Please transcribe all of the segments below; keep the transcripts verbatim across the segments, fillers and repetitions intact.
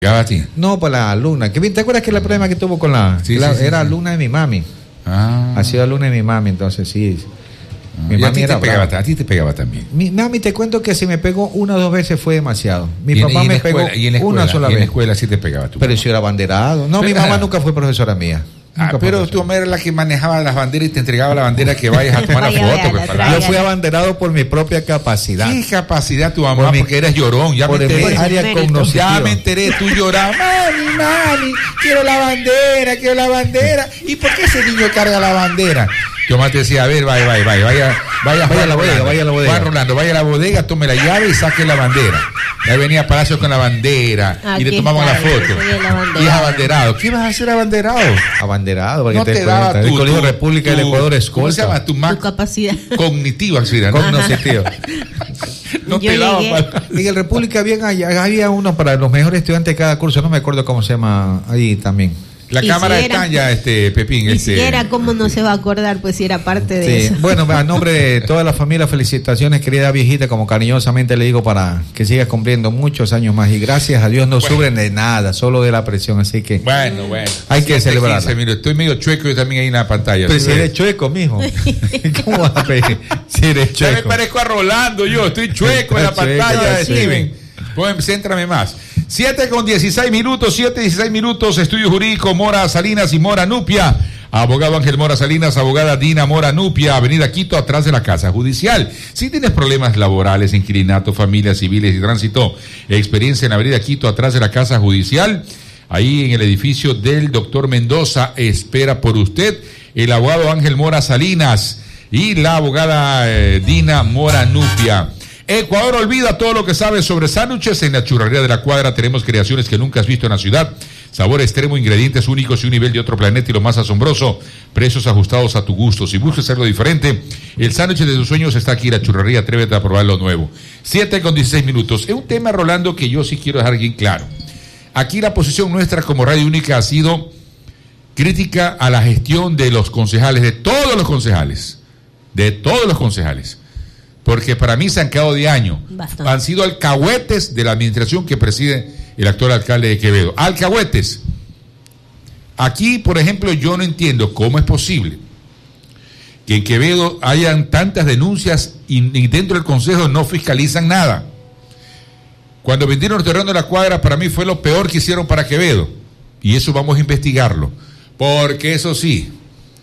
¿Llegaba a ti? No, para la alumna. ¿Te acuerdas que el problema que tuvo con la... Sí, la sí, sí, era sí. alumna de mi mami. Ah. Ha sido alumna de mi mami, entonces sí. Mi Y a mami ti era te pegaba, brava. a ti te pegaba también. Mi mami, te cuento que si me pegó una o dos veces fue demasiado. Mi Y en- papá y en me la pegó escuela- y en la escuela, una sola y en la vez. escuela sí te pegaba tú. Pero yo era abanderado. No, mi Pero- mamá ah. nunca fue profesora mía. Ah, Nunca fue pero profesora. tu mamá era la que manejaba las banderas y te entregaba la bandera que vayas a tomar la Vaya, foto. vaya, pues, la para- traiga. Yo fui abanderado por mi propia capacidad. ¿Qué capacidad tu mamá? Por mi- porque eres llorón, ya me por mi enteré. área mérito. cognoscitiva. Ya me enteré, tú llorabas, mami, mami, quiero la bandera, quiero la bandera. ¿Y por qué ese niño carga la bandera? Tu mamá te decía, a ver, vaya, vaya, vaya, vaya, vaya, Vaya a la bodega, Rolando, vaya a la bodega. Juan Rolando, vaya a la bodega, tome la llave y saque la bandera. Ahí venía Palacio con la bandera y le Aquí tomaban la está, foto. soy el abanderado. Y es abanderado. ¿Qué vas a hacer abanderado? Abanderado, porque No te te daba cuenta. tu, El Colegio tu- República del tu- Ecuador es ¿Cómo se llama? Tu Tu más capacidad. cognitiva, sí, ¿no? cognoscitivo. No Yo te daba llegué- para- En el República había, había uno para los mejores estudiantes de cada curso, no me acuerdo cómo se llama ahí también. La Y cámara si está era- ya, este, Pepín. Y este, si era, ¿cómo no se va a acordar? Pues si era parte de Sí. eso. Bueno, a nombre de toda la familia, felicitaciones, querida viejita, como cariñosamente le digo, para que sigas cumpliendo muchos años más. Y gracias a Dios no Bueno. sufren de nada, solo de la presión, así que Bueno, bueno. hay que Siete, celebrarla. quince minutos. Estoy medio chueco yo también ahí en la pantalla. Pero ¿sí si ves? eres chueco, mijo. ¿Cómo vas a pedir? Si eres Ya me chueco. parezco a Rolando yo, estoy chueco en la Está chueco, pantalla, está chueco. Steven. Pues, céntrame más. siete con dieciséis minutos, siete dieciséis minutos, Estudio Jurídico Mora Salinas y Mora Nupia. Abogado Ángel Mora Salinas, abogada Dina Mora Nupia, Avenida Quito, atrás de la Casa Judicial. Si tienes problemas laborales, inquilinato, familias civiles y tránsito, experiencia en Avenida Quito, atrás de la Casa Judicial, ahí en el edificio del doctor Mendoza, espera por usted el abogado Ángel Mora Salinas y la abogada eh, Dina Mora Nupia. Ecuador olvida todo lo que sabes sobre sándwiches. En la churrería de la Cuadra tenemos creaciones que nunca has visto en la ciudad. Sabor extremo, ingredientes únicos y un nivel de otro planeta, y lo más asombroso, precios ajustados a tu gusto. Si buscas algo diferente, el sándwich de tus sueños está aquí, la churrería. Atrévete a probar lo nuevo. siete con dieciséis minutos. Es un tema, Rolando, que yo sí quiero dejar bien claro. Aquí la posición nuestra como Radio Única ha sido crítica a la gestión de los concejales, de todos los concejales, de todos los concejales. Porque para mí se han quedado de año. Bastante. Han sido alcahuetes de la administración que preside el actual alcalde de Quevedo. Alcahuetes. Aquí, por ejemplo, yo no entiendo cómo es posible que en Quevedo hayan tantas denuncias y, y dentro del consejo no fiscalizan nada. Cuando vendieron el terreno de la Cuadra, para mí fue lo peor que hicieron para Quevedo. Y eso vamos a investigarlo. Porque eso sí,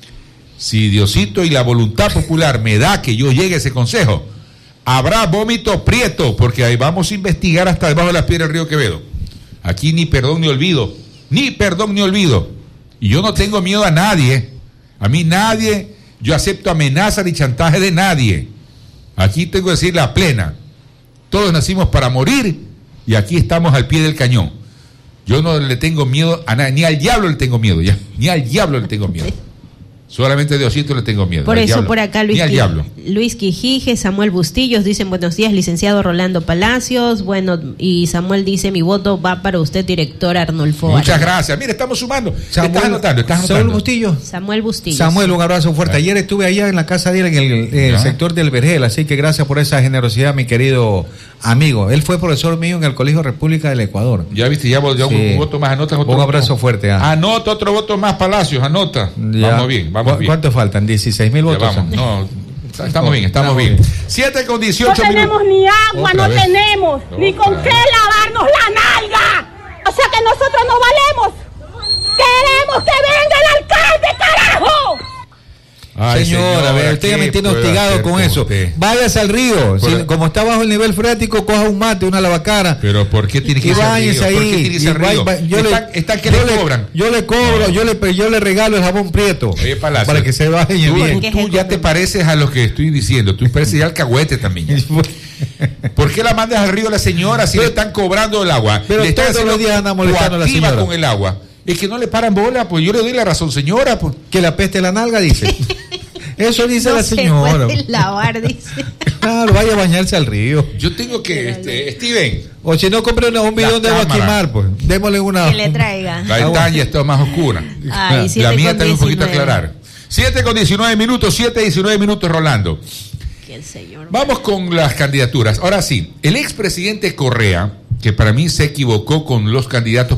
si Diosito y la voluntad popular me da que yo llegue a ese consejo, habrá vómito prieto, porque ahí vamos a investigar hasta debajo de las piedras del río Quevedo. Aquí ni perdón ni olvido, ni perdón ni olvido. Y yo no tengo miedo a nadie. A mí nadie, yo acepto amenaza ni chantaje de nadie. Aquí tengo que decir la plena. Todos nacimos para morir y aquí estamos al pie del cañón. Yo no le tengo miedo a nadie, ni al diablo le tengo miedo, ya, ni al diablo le tengo miedo. Solamente a Diosito le tengo miedo. Por al eso, diablo, por acá Luis, ni al Qui- diablo. Luis Quijije, Samuel Bustillos dicen buenos días, licenciado Rolando Palacios. Bueno, y Samuel dice: mi voto va para usted, director Arnulfo. Muchas Arana". gracias. Mira, estamos sumando. Samuel- estás anotando, estás Saúl anotando. Bustillo. Samuel Bustillos. Samuel, un abrazo fuerte. Ayer estuve allá en la casa de él, en el, eh, Ya. sector del Vergel, así que gracias por esa generosidad, mi querido amigo. Él fue profesor mío en el Colegio República del Ecuador. Ya viste, ya, ya Sí. un voto más, anota otro Un voto. abrazo fuerte, ah. Anota otro voto más, Palacios, anota. Ya. Vamos bien, vamos ¿Cu- bien. ¿Cuánto faltan? dieciséis mil Ya votos. vamos, no, estamos bien, estamos Estamos bien. bien. siete con No dieciocho tenemos minutos. ni agua, Otra no vez. tenemos ni Otra con vez. qué lavarnos la nalga. O sea que nosotros no valemos. Queremos que venga el alcalde, carajo. Ay, Señora, a ver, usted ya ¿qué me tiene puedo hostigado hacer con por eso. usted? Váyase al río. Por- Si- como está bajo el nivel freático, coja un mate, una lavacara. Pero ¿por qué tiene que Y irse al váyase río? ahí. ¿Por qué tiene que irse Y al río? vaya- yo le- ¿Están, están que yo le cobran? Yo le cobro, yo le, yo le regalo el jabón prieto. Oye, Palacio, para que se bañe tú, bien. tú- tú ya te pareces a lo que estoy diciendo. Tú pareces ya alcahuete también. ¿Por qué la mandas al río la señora si le están cobrando el agua? pero le están todos los haciendo días anda molestando a la coactiva señora. con el agua. Es que no le paran bola, pues yo le doy la razón, señora. Pues. Que le apeste la nalga, dice. Eso dice No la se señora. puede lavar, dice. Claro, vaya a bañarse al río. Yo tengo que, este, Steven, O si no, compre una- un bidón de agua a cámara. quemar, pues. Démosle una. Que le traiga. la ventana está más oscura. Ay, la siete mía con también un poquito a diecinueve. aclarar. siete con diecinueve minutos, siete diecinueve minutos, Rolando. Que el señor. Vamos con las candidaturas. Ahora sí, el expresidente Correa que para mí se equivocó con los candidatos